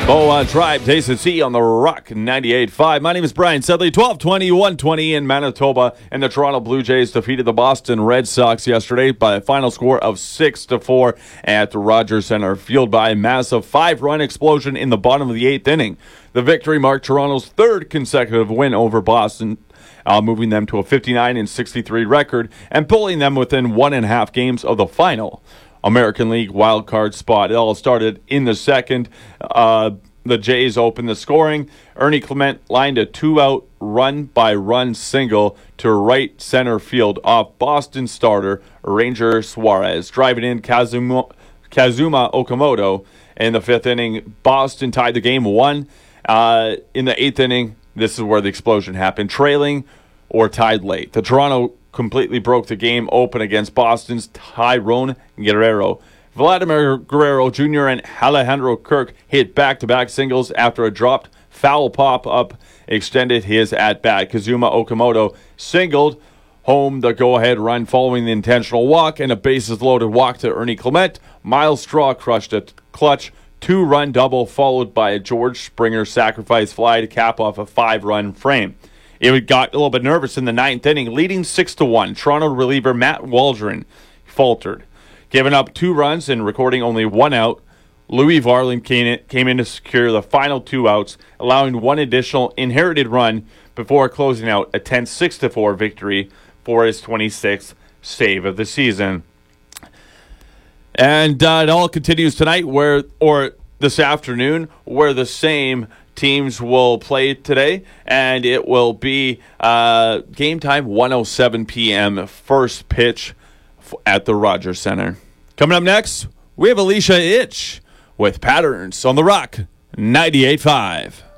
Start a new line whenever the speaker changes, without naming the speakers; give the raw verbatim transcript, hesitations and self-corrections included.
Boa Tribe, Taste and See on the Rock ninety-eight point five. My name is Brian Sedley. twelve twenty, one twenty in Manitoba, and the Toronto Blue Jays defeated the Boston Red Sox yesterday by a final score of six to four at the Rogers Centre, fueled by a massive five-run explosion in the bottom of the eighth inning. The victory marked Toronto's third consecutive win over Boston, uh, moving them to a fifty-nine and sixty-three record and pulling them within one and a half games of the final American League wildcard spot. It all started in the second. Uh, the Jays opened the scoring. Ernie Clement lined a two-out run-by-run single to right center field off Boston starter Ranger Suarez, driving in Kazuma, Kazuma Okamoto. In the fifth inning, Boston tied the game one. Uh, in the eighth inning, this is where the explosion happened, trailing or tied late. The Toronto completely broke the game open against Boston's Tyrone Guerrero. Vladimir Guerrero Junior and Alejandro Kirk hit back-to-back singles after a dropped foul pop-up extended his at-bat. Kazuma Okamoto singled home the go-ahead run following the intentional walk and a bases-loaded walk to Ernie Clement. Miles Straw crushed a clutch two-run double followed by a George Springer sacrifice fly to cap off a five-run frame. It got a little bit nervous in the ninth inning, leading six to one. Toronto reliever Matt Waldron faltered. Giving up two runs and recording only one out, Louis Varland came in, came in to secure the final two outs, allowing one additional inherited run before closing out a tense six to four victory for his twenty-sixth save of the season. And uh, it all continues tonight, where or this afternoon, where the same teams will play today, and it will be uh, game time, one oh seven p.m., first pitch at the Rogers Centre. Coming up next, we have Alicia Itch with Patterns on the Rock ninety-eight point five.